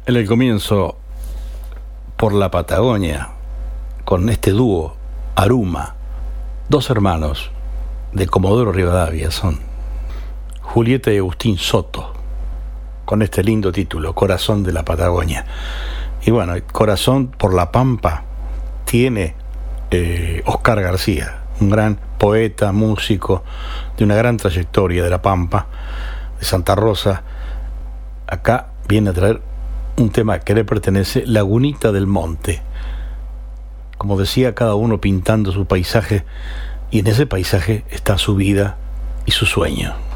En el comienzo, por la Patagonia, con este dúo, Aruma, dos hermanos de Comodoro Rivadavia son Julieta y Agustín Soto, con este lindo título, Corazón de la Patagonia. Y bueno, Corazón por la Pampa tiene Oscar García, un gran poeta, músico, de una gran trayectoria de la Pampa, de Santa Rosa. Acá viene a traer un tema que le pertenece, Lagunita del Monte. Como decía, cada uno pintando su paisaje, y en ese paisaje está su vida y su sueño.